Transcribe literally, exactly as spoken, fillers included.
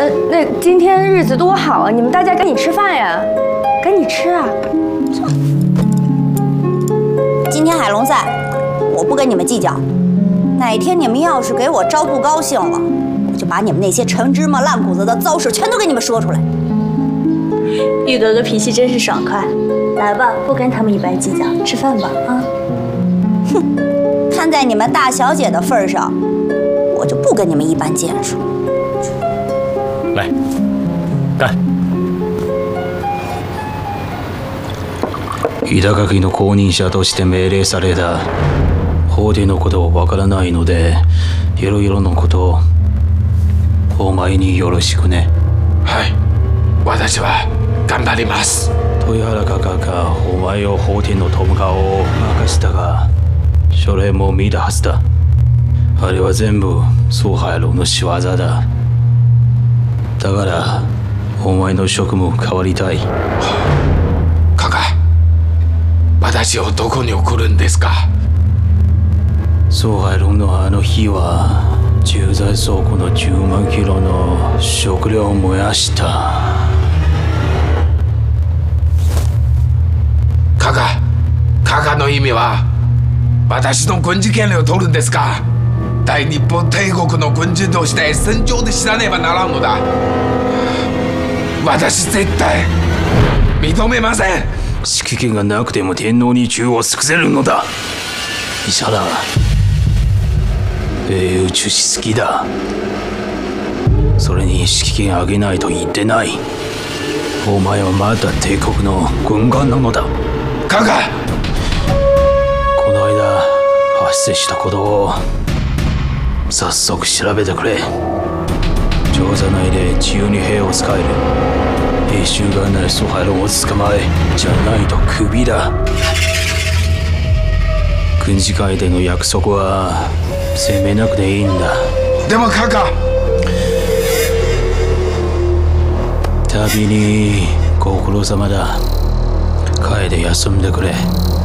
呃，那今天日子多好啊！你们大家赶紧吃饭呀，赶紧吃啊！ 今天海龙赛，我不跟你们计较。哪天你们要是给我招不高兴了，我就把你们那些陈芝麻烂谷子的糟事全都给你们说出来。 玉格格脾气真是爽快，来吧，不跟他们一般计较，吃饭吧啊！ 哼，看在你们大小姐的份上，我就不跟你们一般见识。 来，干！日高家の後任者として命令された。法廷のことをわからないので、いろいろのことをお前によろしくね。 はい、私は頑張ります。 豊原閣下がお前を法廷のトムカを任したが、書類も見たはずだ。あれは全部蘇海龍の仕業だ。だからお前の職務変わりたい。 閣下、私をどこに送るんですか？ 蘇海龍のあの日は駐在倉庫のじゅうまんキロの食料を燃やした。 閣下、閣下の意味は私の軍事権利を取るんですか？大日本帝国の軍人として戦場で知らねばならんのだ。私絶対認めません。 指揮権がなくても天皇に銃を尽くせるのだ。石原、英雄中しすぎだ。それに指揮権あげないと言ってない。お前はまだ帝国の軍官なのだ。 閣下、 この間発生したことを早速調べてくれ。調査内で自由に兵を使える。兵衆がない蘇海龍を捕まえ、じゃないとクビだ。軍事界での約束は責めなくていいんだ。 でも閣下、 旅にご苦労様だ。帰で休んでくれ。